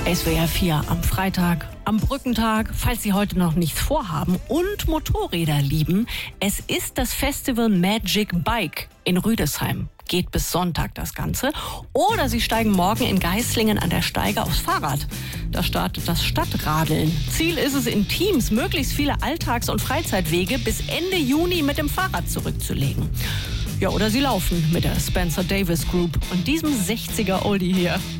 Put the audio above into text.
SWR 4 am Freitag, am Brückentag, falls Sie heute noch nichts vorhaben und Motorräder lieben. Es ist das Festival Magic Bike in Rüdesheim. Geht bis Sonntag das Ganze. Oder Sie steigen morgen in Geislingen an der Steige aufs Fahrrad. Da startet das Stadtradeln. Ziel ist es, in Teams möglichst viele Alltags- und Freizeitwege bis Ende Juni mit dem Fahrrad zurückzulegen. Ja, oder Sie laufen mit der Spencer Davis Group und diesem 60er Oldie hier.